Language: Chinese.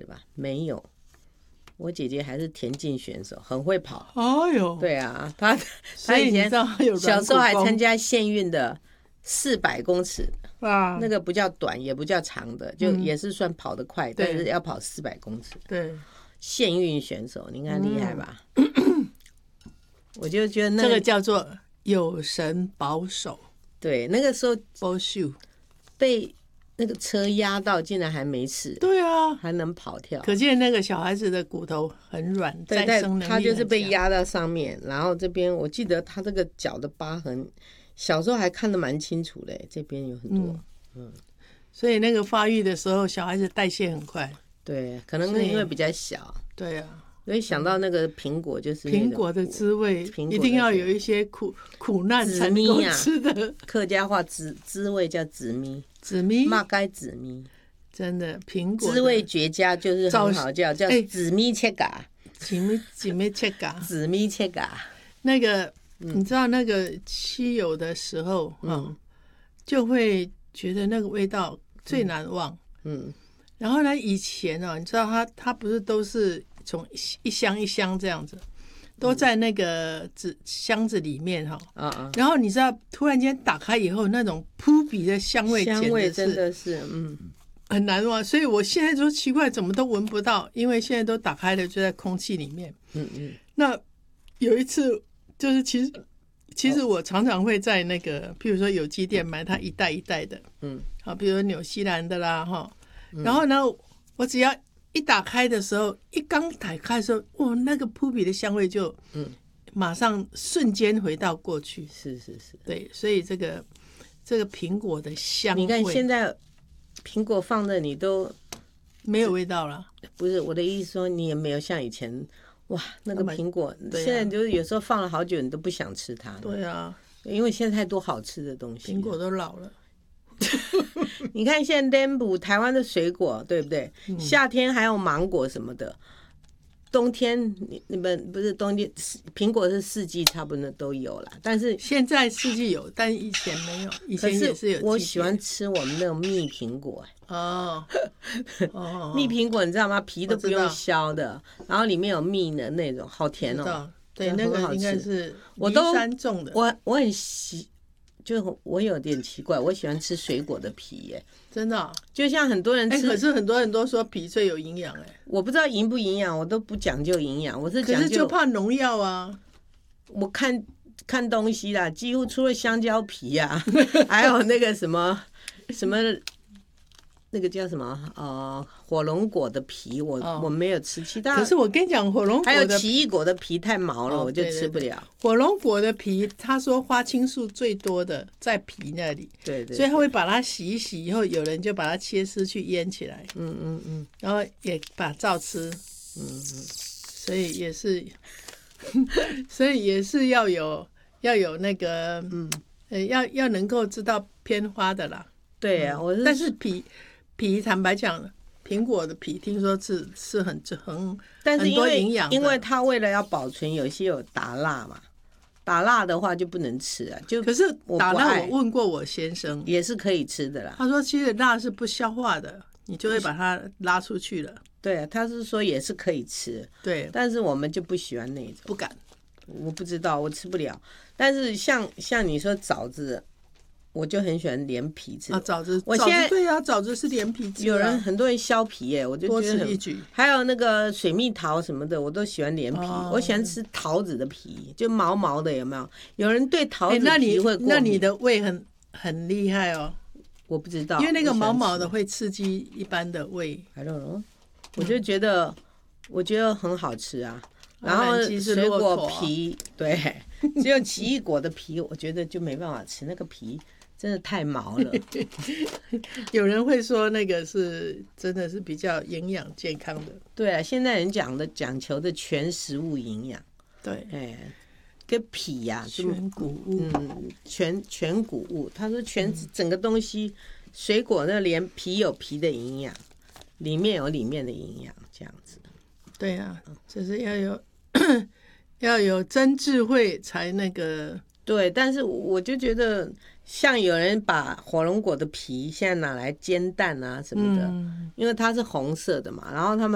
的吧？没有，我姐姐还是田径选手，很会跑。 哎呦， 对啊，她以前小时候还参加县运的400公尺啊， 那个不叫短也不叫长的，就也是算跑得快，但是要跑400公尺。 对， 县运选手，你看厉害吧？我就觉得这个叫做有神保守。 对，那个时候保守被那个车压到，竟然还没事。 对啊， 还能跑跳， 可见那个小孩子的骨头很软，再生能力很强。 他就是被压到上面，然后这边我记得他这个脚的疤痕，小时候还看得蛮清楚的，这边有很多。 所以那个发育的时候，小孩子代谢很快。 对，可能因为比较小。 对啊。 所以想到那个苹果，就是苹果的滋味，一定要有一些苦难才能够吃的。 客家话滋味叫紫咪， 紫咪， 嘛该紫咪， 真的苹果滋味绝佳，就是很好叫紫咪切嘎， 紫咪切嘎， 紫咪切嘎。 那个你知道那个稀有的时候，就会觉得那个味道最难忘。然后呢，以前你知道它不是都是从一箱一箱这样子，都在那个箱子里面然后你知道，突然间打开以后，那种扑鼻的香味真的是很难忘。所以我现在说奇怪，怎么都闻不到，因为现在都打开了，就在空气里面。那有一次就是其实我常常会在那个，譬如说有机店买它一袋一袋的，好，比如说纽西兰的啦然后呢，我只要一打开的时候，一刚打开的时候，哇，那个扑鼻的香味就马上瞬间回到过去。 是， 对，所以这个苹果的香味， 你看现在苹果放着你都没有味道了。 不是我的意思说，你也没有像以前哇那个苹果，现在就是有时候放了好久，你都不想吃它。 对啊， 因为现在太多好吃的东西， 苹果都老了。 你看现在台湾的水果对不对？夏天还有芒果什么的，冬天你们不是冬天苹果是4季差不多都有了，但是现在4季有，但以前没有，以前也是有。 我喜欢吃我们那种蜜苹果。蜜苹果你知道吗？皮都不用削的，然后里面有蜜的那种，好甜哦。 对，那个应该是梨山种的。 我很就我有点奇怪，我喜欢吃水果的皮耶， 真的就像很多人吃， 可是很多人都说皮最有营养我不知道营不营养，我都不讲究营养，我是讲究， 可是就怕农药啊。 我看东西啦，几乎除了香蕉皮啊，还有那个什么那个叫什么火龙果的皮，我没有吃，其他可是我跟你讲，火龙果还有奇异果的皮太毛了，我就吃不了。 火龙果的皮，他说花青素最多的在皮那里， 对， 所以他会把它洗一洗以后，有人就把它切丝去腌起来，然后也把它照吃，所以也是，所以也是要有那个，要能够知道偏花的啦。 对啊， 但是皮坦白讲，苹果的皮听说是很但是多营养的， 因为它为了要保存，有些有打蜡嘛，打蜡的话就不能吃啊。可是打蜡我问过我先生， 也是可以吃的啦。 他说其实蜡是不消化的，你就会把它拉出去了。 对啊，他是说也是可以吃， 对， 但是我们就不喜欢那种， 不敢， 我不知道，我吃不了。但是像你说枣子。我就很喜欢连皮吃枣子， 我现在对啊，枣子是连皮吃很多人削皮耶，我就觉得多此一举。 还有那个水蜜桃什么的，我都喜欢连皮。我喜欢吃桃子的皮，就毛毛的，有没有？有人对桃子皮会过敏， 那你的胃很厉害哦。 我不知道， 因为那个毛毛的会刺激一般的胃。 I don't know，我就觉得很好吃啊。然后水果皮，对，只有奇异果的皮，我觉得就没办法吃，那个皮。真的太毛了。 有人会说那个是真的是比较营养健康的。 对啊，现在人讲求的全食物营养。 对， 跟皮呀， 全谷物， 全谷物。他说整个东西，水果那连皮有皮的营养，里面有里面的营养，这样子。 对啊，就是要有真智慧才那个。 对，但是我就觉得，像有人把火龙果的皮现在拿来煎蛋啊什么的，因为它是红色的嘛，然后他们